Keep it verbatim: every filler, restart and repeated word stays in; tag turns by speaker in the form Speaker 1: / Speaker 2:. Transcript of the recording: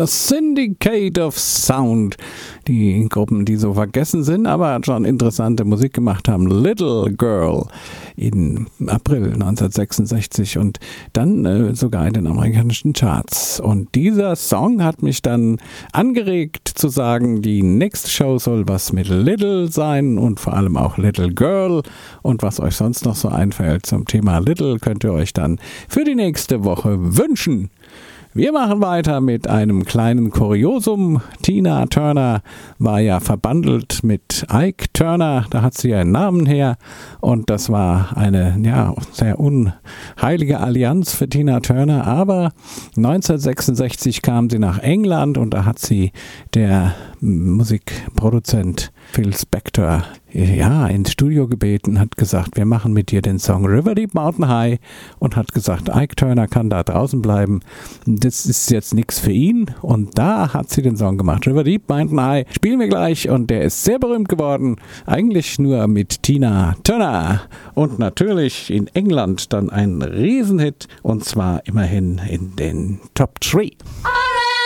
Speaker 1: Das Syndicate of Sound. Die Gruppen, die so vergessen sind, aber schon interessante Musik gemacht haben. Little Girl im April neunzehnhundertsechsundsechzig und dann äh, sogar in den amerikanischen Charts. Und dieser Song hat mich dann angeregt zu sagen, die nächste Show soll was mit Little sein und vor allem auch Little Girl. Und was euch sonst noch so einfällt zum Thema Little, könnt ihr euch dann für die nächste Woche wünschen. Wir machen weiter mit einem kleinen Kuriosum. Tina Turner war ja verbandelt mit Ike Turner, da hat sie ja einen Namen her und das war eine ja, sehr unheilige Allianz für Tina Turner, aber neunzehnhundertsechsundsechzig kam sie nach England und da hat sie der Musikproduzent Phil Spector ja, ins Studio gebeten, hat gesagt, wir machen mit dir den Song River Deep Mountain High und hat gesagt, Ike Turner kann da draußen bleiben. Das ist jetzt nichts für ihn und da hat sie den Song gemacht. River Deep Mountain High spielen wir gleich und der ist sehr berühmt geworden. Eigentlich nur mit Tina Turner und natürlich in England dann ein Riesenhit und zwar immerhin in den Top drei.